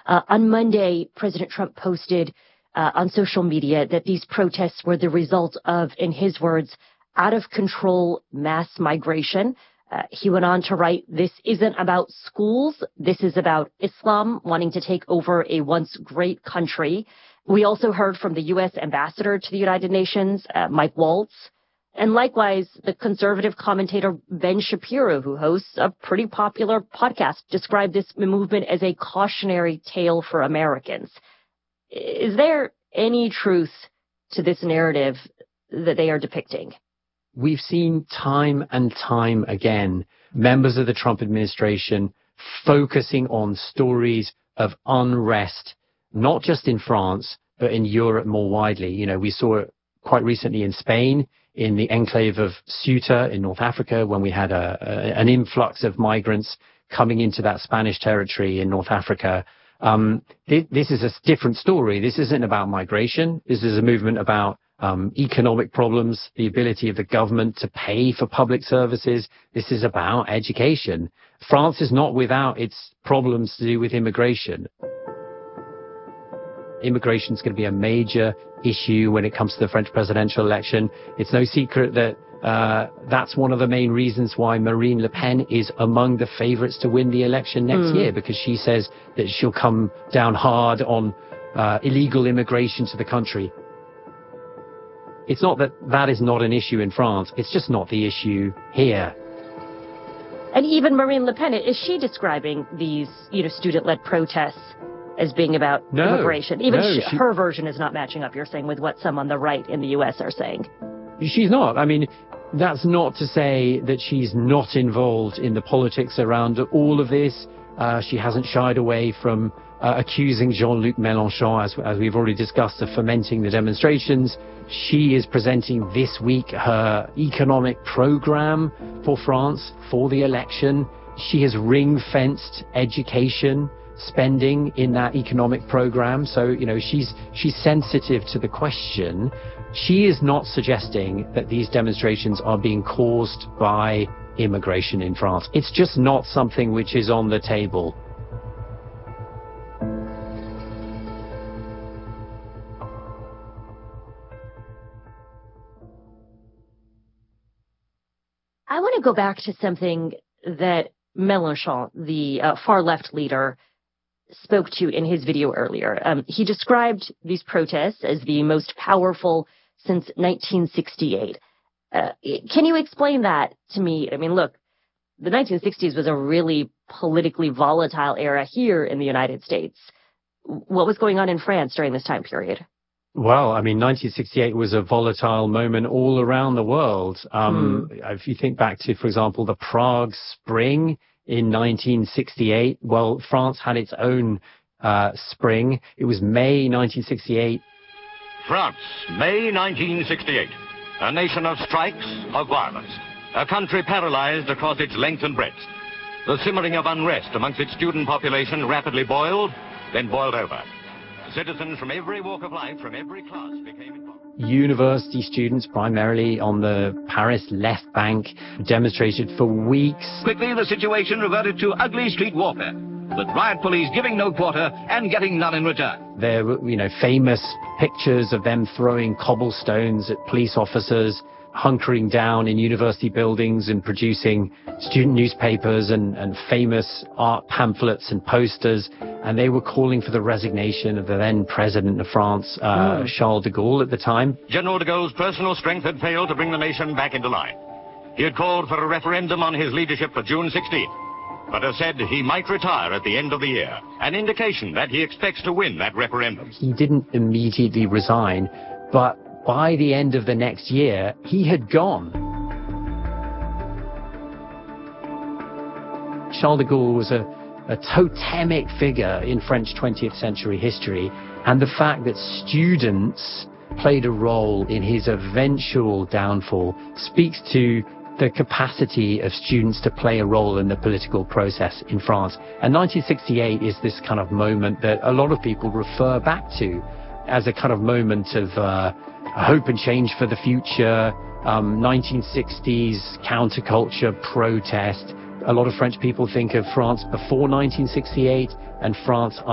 On Monday, President Trump posted on social media that these protests were the result of, in his words, out of control mass migration. He went on to write, "This isn't about schools. This is about Islam wanting to take over a once great country." We also heard from the U.S. ambassador to the United Nations, Mike Waltz. And likewise, the conservative commentator Ben Shapiro, who hosts a pretty popular podcast, described this movement as a cautionary tale for Americans. Is there any truth to this narrative that they are depicting? We've seen time and time again members of the Trump administration focusing on stories of unrest, not just in France, but in Europe more widely. You know, we saw it quite recently in Spain, in the enclave of Ceuta in North Africa, when we had an influx of migrants coming into that Spanish territory in North Africa. This is a different story. This isn't about migration. This is a movement about economic problems, the ability of the government to pay for public services. This is about education. France is not without its problems to do with immigration. Immigration is going to be a major issue when it comes to the French presidential election. It's no secret that that's one of the main reasons why Marine Le Pen is among the favorites to win the election next year, because she says that she'll come down hard on illegal immigration to the country. It's not that that is not an issue in France. It's just not the issue here. And even Marine Le Pen, is she describing these, student-led protests as being about immigration? Even her version is not matching up, you're saying, with what some on the right in the U.S. are saying. She's not. I mean, that's not to say that she's not involved in the politics around all of this. She hasn't shied away from accusing Jean-Luc Mélenchon, as we've already discussed, of fomenting the demonstrations. She is presenting this week her economic program for France for the election. She has ring-fenced education spending in that economic program. So, she's sensitive to the question. She is not suggesting that these demonstrations are being caused by immigration in France. It's just not something which is on the table. I want to go back to something that Mélenchon, the far-left leader, spoke to in his video earlier. He described these protests as the most powerful since 1968. Can you explain that to me? I mean, look, the 1960s was a really politically volatile era here in the United States. What was going on in France during this time period? Well, I mean, 1968 was a volatile moment all around the world. If you think back to, for example, the Prague Spring in 1968, well, France had its own spring. It was May 1968. France, May 1968. A nation of strikes, of violence. A country paralyzed across its length and breadth. The simmering of unrest amongst its student population rapidly boiled, then boiled over. Citizens from every walk of life, from every class, became involved. University students, primarily on the Paris left bank, demonstrated for weeks. Quickly, the situation reverted to ugly street warfare, with riot police giving no quarter and getting none in return. There were, famous pictures of them throwing cobblestones at police officers, hunkering down in university buildings and producing student newspapers and famous art pamphlets and posters. And they were calling for the resignation of the then president of France, Charles de Gaulle at the time. General de Gaulle's personal strength had failed to bring the nation back into line. He had called for a referendum on his leadership for June 16th, but has said he might retire at the end of the year, an indication that he expects to win that referendum. He didn't immediately resign, but by the end of the next year, he had gone. Charles de Gaulle was a totemic figure in French 20th century history, and the fact that students played a role in his eventual downfall speaks to the capacity of students to play a role in the political process in France. And 1968 is this kind of moment that a lot of people refer back to as a kind of moment of hope and change for the future, 1960s counterculture protest. A lot of French people think of France before 1968 and France